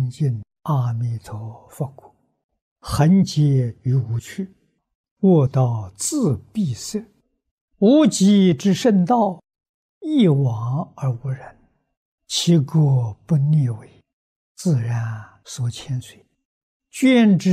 净阿弥陀佛国，恒劫于无趣，卧道自闭塞，无极之圣道，一往而无人，其国不逆违，自然所牵随，捐之